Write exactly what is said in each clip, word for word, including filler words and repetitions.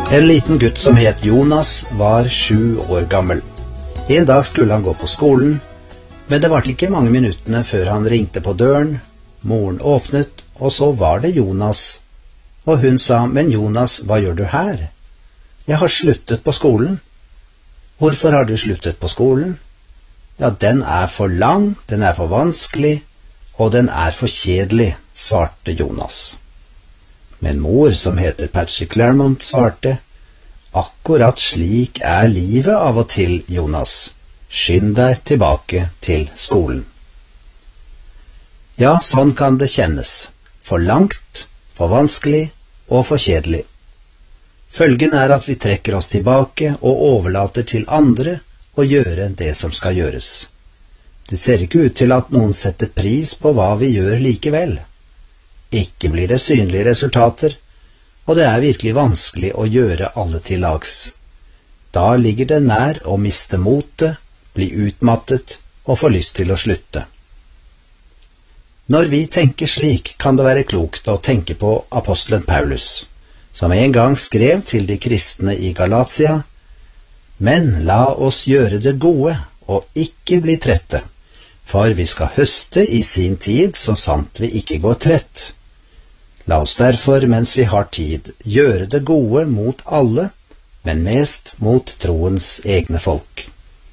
En liten gutt som het Jonas var sju år gammel. En dag skulle han gå på skolen, men det var ikke mange minuttene før han ringte på døren. Moren åpnet, og så var det Jonas. Og hun sa, «Men Jonas, hva gjør du her?» «Jeg har sluttet på skolen.» «Hvorfor har du sluttet på skolen?» «Ja, den er for lang, den er for vanskelig, og den er for kjedelig», svarte Jonas. Men mor, som heter Patsy Claremont, svarte, «Akkurat slik er livet av og til, Jonas. Skynd deg tilbake til skolen.» Ja, sånn kan det kjennes. For langt, for vanskelig og for kjedelig. Følgen er at vi trekker oss tilbake og overlater til andre å gjøre det som skal gjøres. Det ser ikke ut til at noen setter pris på hva vi gjør likevel. Ikke blir det synlige resultater, og det er virkelig vanskelig å gjøre alle til lags. Da ligger det nær å miste motet, bli utmattet og få lyst til å slutte. Når vi tenker slik, kan det være klokt å tenke på apostelen Paulus, som en gang skrev til de kristne i Galatia, «Men la oss gjøre det gode, og ikke bli trette, for vi skal høste i sin tid, så sant vi ikke går trett. La oss derfor, mens vi har tid, gjøre det gode mot alle, men mest mot troens egne folk.»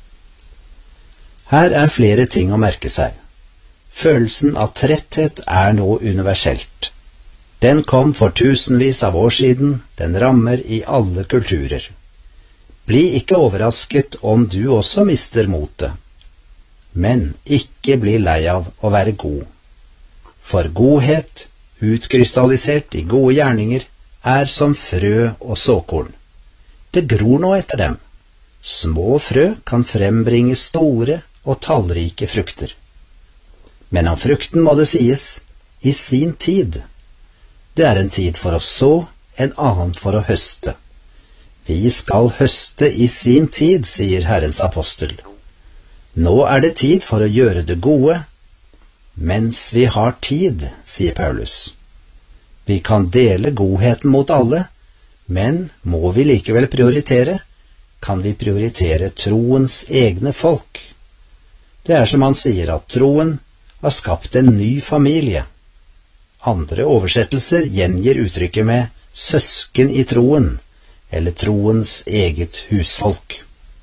Her er flere ting å merke seg. Følelsen av tretthet er noe universelt. Den kom for tusenvis av år siden, den rammer i alle kulturer. Bli ikke overrasket om du også mister motet. Men ikke bli lei av å være god. For godhet, utkrystallisert i gode gjerninger, er som frø og såkorn. Det gror nå etter dem. Små frø kan frembringe store og tallrike frukter. Men om frukten må det sies, i sin tid. Det er en tid for å så, en annen for å høste. Vi skal høste i sin tid, sier Herrens apostel. Nå er det tid for å gjøre det gode, mens vi har tid, sier Paulus. Vi kan dele godheten mot alle, men må vi likevel prioritere, kan vi prioritere troens egne folk. Det er som han sier at troen har skapt en ny familie. Andre oversettelser gjengir uttrykket med søsken i troen, eller troens eget husfolk.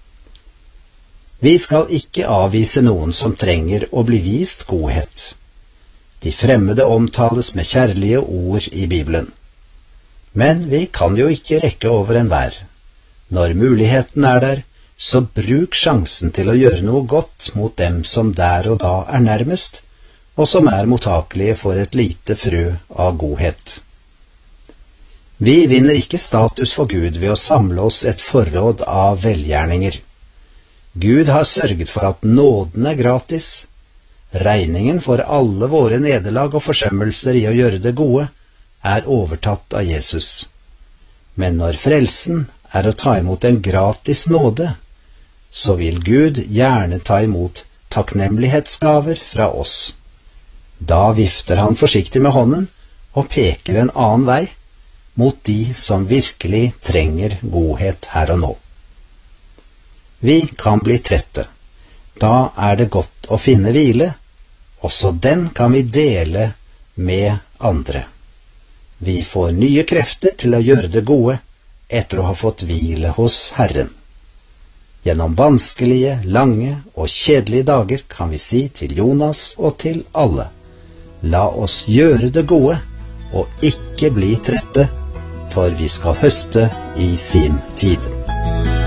Vi skal ikke avvise noen som trenger å bli vist godhet. De fremmede omtales med kjærlige ord i Bibelen. Men vi kan jo ikke rekke over enhver. Når muligheten er der, så bruk sjansen til å gjøre noe godt mot dem som der og da er nærmest, og som er mottakelige for et lite frø av godhet. Vi vinner ikke status for Gud ved å samle oss et forråd av velgjerninger. Gud har sørget for at nåden er gratis. Regningen for alle våre nederlag og forsømmelser i å gjøre det gode er overtatt av Jesus. Men når frelsen er å ta imot en gratis nåde, så vil Gud gjerne ta imot takknemlighetsgaver fra oss. Da vifter han forsiktig med hånden og peker en annen vei mot de som virkelig trenger godhet her og nå. Vi kan bli trette. Da er det godt å finne hvile. Også den kan vi dele med andre. Vi får nye krefter til å gjøre det gode etter å ha fått hvile hos Herren. Gjennom vanskelige, lange og kjedelige dager kan vi si til Jonas og til alle: La oss gjøre det gode, og ikke bli trette, for vi skal høste i sin tid.